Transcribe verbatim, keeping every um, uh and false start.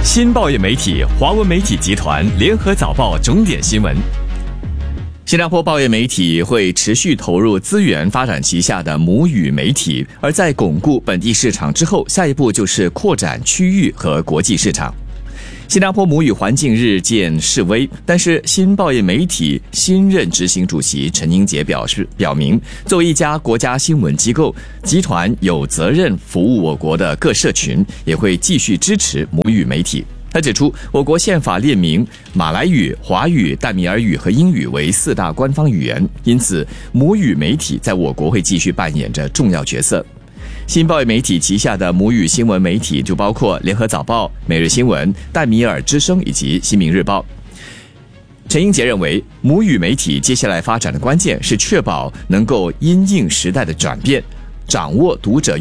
新报业媒体华文媒体集团联合早报重点新闻。新加坡报业媒体会持续投入资源发展旗下的母语媒体，而在巩固本地市场之后，下一步就是扩展区域和国际市场。新加坡母语环境日渐式微，但是新报业媒体新任执行主席陈英杰表示，表明作为一家国家新闻机构，集团有责任服务我国的各社群，也会继续支持母语媒体。他指出，我国宪法列明马来语、华语、淡米尔语和英语为四大官方语言，因此母语媒体在我国会继续扮演着重要角色。新报业媒体旗下的母语新闻媒体就包括联合早报、每日新闻、淡米尔之声以及新民日报。陈英杰认为，母语媒体接下来发展的关键是确保能够因应时代的转变，掌握读者